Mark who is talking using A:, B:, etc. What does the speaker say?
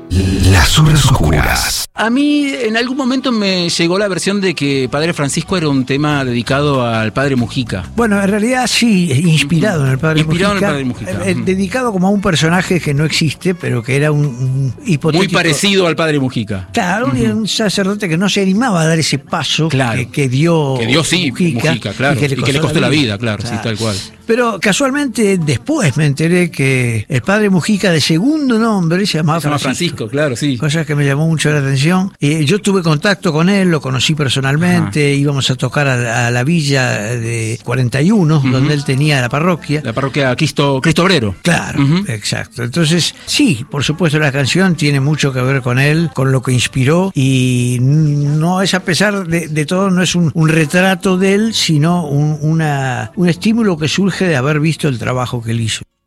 A: Las horas oscuras.
B: A mí en algún momento me llegó la versión de que Padre Francisco era un tema dedicado al Padre Mujica.
C: Bueno, en realidad sí, inspirado en el Padre
B: Inspirado
C: Mujica.
B: en el Padre Mujica.
C: Dedicado como a un personaje que no existe, pero que era un hipotético...
B: Muy parecido al Padre Mujica.
C: Claro, un sacerdote que no se animaba a dar ese paso que dio
B: sí,
C: Mujica,
B: claro, y que le costó la vida, claro, sí, tal cual.
C: Pero casualmente después me enteré que el Padre Mujica de segundo nombre se llamaba
B: Francisco, claro, sí.
C: Cosa que me llamó mucho la atención. Yo tuve contacto con él, lo conocí personalmente, íbamos a tocar a la villa de 41, donde él tenía la parroquia.
B: La parroquia Cristo Obrero.
C: Claro, exacto. Entonces, sí, por supuesto la canción tiene mucho que ver con él, con lo que inspiró, y no es, a pesar de todo, no es un retrato de él, sino un estímulo que surge de haber visto el trabajo que él hizo.